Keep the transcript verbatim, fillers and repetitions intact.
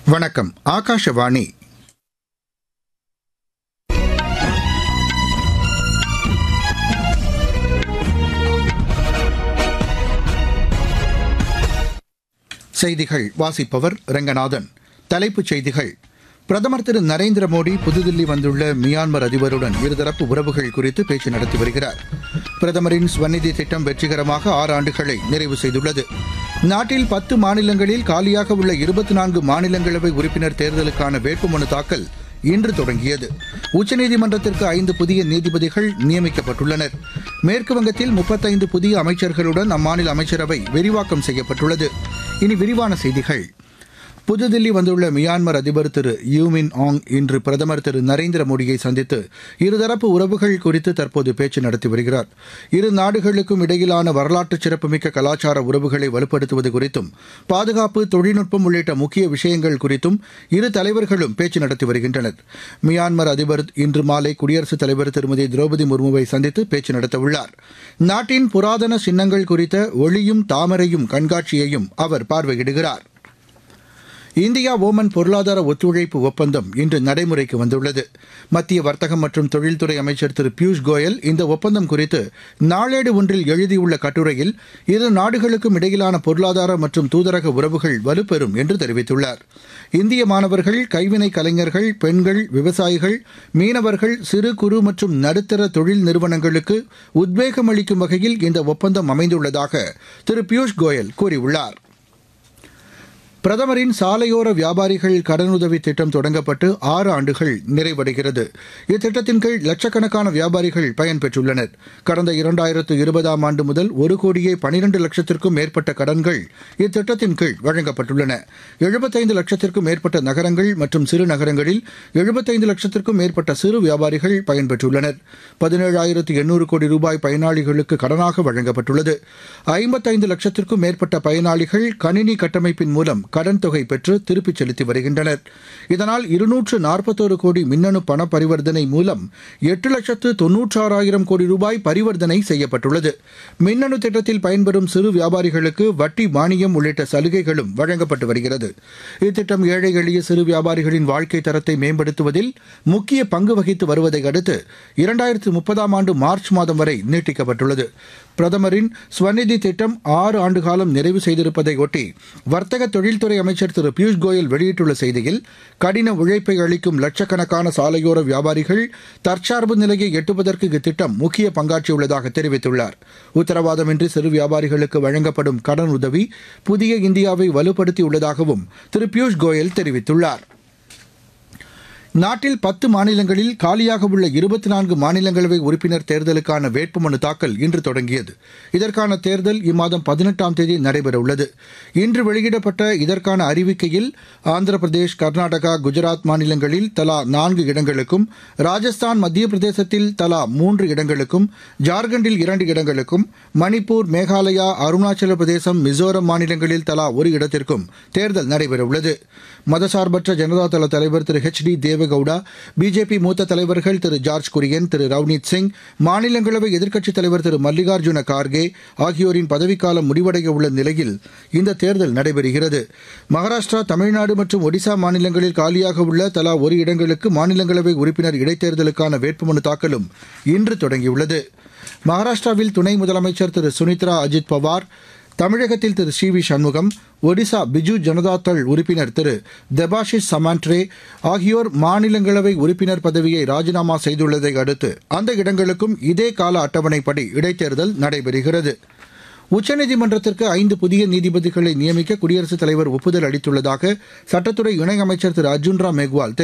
வணக்கம். ஆகாஷவாணி. செய்திகள் வாசிப்பவர் ரங்கநாதன். தலைப்புச் செய்திகள். பிரதமர் திரு நரேந்திர மோடி புதுதில்லி வந்துள்ள மியான்மர் அதிபருடன் இருதரப்பு உறவுகள் குறித்து பேச்சு நடத்தி வருகிறார். பிரதமரின் ஸ்வநிதி திட்டம் வெற்றிகரமாக ஆறு ஆண்டுகளை நிறைவு செய்துள்ளது. நாட்டில் பத்து மாநிலங்களில் காலியாக உள்ள இருபத்தி நான்கு மாநிலங்களவை உறுப்பினர் தேர்தலுக்கான வேட்புமனு தாக்கல் இன்று தொடங்கியது. உச்சநீதிமன்றத்திற்கு ஐந்து புதிய நீதிபதிகள் நியமிக்கப்பட்டுள்ளனர். மேற்குவங்கத்தில் முப்பத்தைந்து புதிய அமைச்சர்களுடன் அம்மாநில அமைச்சரவை விரிவாக்கம் செய்யப்பட்டுள்ளது. இனி விரிவான செய்திகள். புதுதில்லி வந்துள்ள மியான்மர் அதிபர் திரு யூ மின் ஆங் இன்று பிரதமர் திரு நரேந்திர மோடியை சந்தித்து இருதரப்பு உறவுகள் குறித்து தற்போது பேச்சு நடத்தி வருகிறார். இரு நாடுகளுக்கும் இடையிலான வரலாற்று சிறப்புமிக்க கலாச்சார உறவுகளை வலுப்படுத்துவது குறித்தும் பாதுகாப்பு, தொழில்நுட்பம் உள்ளிட்ட முக்கிய விஷயங்கள் குறித்தும் இரு தலைவர்களும் பேச்சு நடத்தி வருகின்றனர். மியான்மர் அதிபர் இன்று மாலை குடியரசுத் தலைவர் திருமதி திரௌபதி முர்முவை சந்தித்து பேச்சு நடத்தவுள்ளார். நாட்டின் புராதன சின்னங்கள் குறித்த ஒளியும் தாமரையும் கண்காட்சியையும் அவர் பார்வையிடுகிறார். இந்தியா ஓமன் பொருளாதார ஒத்துழைப்பு ஒப்பந்தம் இன்று நடைமுறைக்கு வந்துள்ளது. மத்திய வர்த்தகம் மற்றும் தொழில்துறை அமைச்சர் திரு பியூஷ் கோயல் இந்த ஒப்பந்தம் குறித்து நாளேடு ஒன்றில் எழுதியுள்ள கட்டுரையில் இரு நாடுகளுக்கும் இடையிலான பொருளாதார மற்றும் தூதரக உறவுகள் வலுப்பெறும் என்று தெரிவித்துள்ளார். இந்திய மாணவர்கள், கைவினை கலைஞர்கள், பெண்கள், விவசாயிகள், மீனவர்கள், சிறு குறு மற்றும் நடுத்தர தொழில் நிறுவனங்களுக்கு உத்வேகம் அளிக்கும் வகையில் இந்த ஒப்பந்தம் அமைந்துள்ளதாக திரு பியூஷ் கோயல் கூறியுள்ளார். பிரதமரின் சாலையோர வியாபாரிகள் கடனுதவி திட்டம் தொடங்கப்பட்டு ஆறு ஆண்டுகள் நிறைவடைகிறது. இத்திட்டத்தின் கீழ் லட்சக்கணக்கான வியாபாரிகள் பயன்பெற்றுள்ளனர். கடந்த இரண்டாயிரத்து இருபதாம் ஆண்டு முதல் ஒரு கோடியே பனிரண்டு லட்சத்திற்கும் மேற்பட்ட கடன்கள் இத்திட்டத்தின் கீழ் வழங்கப்பட்டுள்ளன. எழுபத்தைந்து லட்சத்திற்கும் மேற்பட்ட நகரங்கள் மற்றும் சிறு நகரங்களில் எழுபத்தைந்து லட்சத்திற்கும் மேற்பட்ட சிறு வியாபாரிகள் பயன்பெற்றுள்ளனர். பதினேழாயிரத்து எண்ணூறு கோடி ரூபாய் பயனாளிகளுக்கு கடனாக வழங்கப்பட்டுள்ளது. ஐம்பத்தைந்து லட்சத்திற்கும் மேற்பட்ட பயனாளிகள் கணினி கட்டமைப்பின் மூலம் கடன் தொகை பெற்று திருப்பிச் செலுத்தி வருகின்றனர். இதனால் இருநூற்று நாற்பத்தோரு கோடி மின்னணு பண பரிவர்த்தனை மூலம் எட்டு லட்சத்து தொன்னூற்றாறாயிரம் கோடி ரூபாய் பரிவர்த்தனை செய்யப்பட்டுள்ளது. மின்னணு திட்டத்தில் பயன்பெறும் சிறு வியாபாரிகளுக்கு வட்டி மானியம் உள்ளிட்ட சலுகைகளும் வழங்கப்பட்டு வருகிறது. இத்திட்டம் ஏழை எளிய சிறு வியாபாரிகளின் வாழ்க்கை தரத்தை மேம்படுத்துவதில் முக்கிய பங்கு வகித்து வருவதை அடுத்து இரண்டாயிரத்து முப்பதாம் ஆண்டு மார்ச் மாதம் வரை நீட்டிக்கப்பட்டுள்ளது. பிரதமரின் ஸ்வநிதி திட்டம் ஆறு ஆண்டு காலம் நிறைவு செய்திருப்பதையொட்டி வர்த்தக தொழில்துறை அமைச்சர் திரு பியூஷ் கோயல் வெளியிட்டுள்ள செய்தியில், கடின உழைப்பை அளிக்கும் லட்சக்கணக்கான சாலையோர வியாபாரிகள் தற்சார்பு நிலையை எட்டுவதற்கு இத்திட்டம் முக்கிய பங்காற்றியுள்ளதாக தெரிவித்துள்ளார். உத்தரவாதமின்றி சிறு வியாபாரிகளுக்கு வழங்கப்படும் கடன் உதவி புதிய இந்தியாவை வலுப்படுத்தியுள்ளதாகவும் திரு பியூஷ் கோயல் தெரிவித்துள்ளார். நாட்டில் பத்து மாநிலங்களில் காலியாக உள்ள இருபத்தி நான்கு மாநிலங்களவை உறுப்பினர் தேர்தலுக்கான வேட்புமனு தாக்கல் இன்று தொடங்கியது. இதற்கான தேர்தல் இம்மாதம் பதினெட்டாம் தேதி நடைபெறவுள்ளது. இன்று வெளியிடப்பட்ட இதற்கான அறிவிக்கையில் ஆந்திர பிரதேஷ், கர்நாடகா, குஜராத் மாநிலங்களில் தலா நான்கு இடங்களுக்கும், ராஜஸ்தான், மத்திய பிரதேசத்தில் தலா மூன்று இடங்களுக்கும், ஜார்க்கண்டில் இரண்டு இடங்களுக்கும், மணிப்பூர், மேகாலயா, அருணாச்சல பிரதேசம், மிசோரம் மாநிலங்களில் தலா ஒரு இடத்திற்கும் தேர்தல் நடைபெறவுள்ளது. மதசார்பற்ற ஜனதாதள தலைவர் திரு ஹெச் டி தேவகவுடா, பிஜேபி மூத்த தலைவர்கள் திரு ஜார்ஜ் குரியன், திரு ரவ்னீத் சிங், மாநிலங்களவை எதிர்க்கட்சித் தலைவர் திரு மல்லிகார்ஜுன கார்கே ஆகியோரின் பதவிக்காலம் முடிவடைய உள்ள நிலையில் இந்த தேர்தல் நடைபெறுகிறது. மகாராஷ்டிரா, தமிழ்நாடு மற்றும் ஒடிசா மாநிலங்களில் காலியாக உள்ள தலா ஒரு இடங்களுக்கு மாநிலங்களவை உறுப்பினர் இடைத்தேர்தலுக்கான வேட்புமனு தாக்கலும் இன்று தொடங்கியுள்ளது. மகாராஷ்டிராவில் துணை முதலமைச்சர் திரு சுனித்ரா அஜித் பவார், தமிழகத்தில் திரு சி வி சண்முகம், ஒடிசா பிஜு ஜனதாதள் உறுப்பினர் திரு தெபாஷிஷ் சமாண்ட்ரே ஆகியோர் மாநிலங்களவை உறுப்பினர் பதவியை ராஜினாமா செய்துள்ளதை அடுத்து அந்த இடங்களுக்கும் இதே கால அட்டவணைப்படி இடைத்தேர்தல் நடைபெறுகிறது. உச்சநீதிமன்றத்திற்கு ஐந்து புதிய நீதிபதிகளை நியமிக்க குடியரசுத் தலைவர் ஒப்புதல் அளித்துள்ளதாக சட்டத்துறை இணையமைச்சர் திரு அர்ஜுன் ராம் மேக்வால்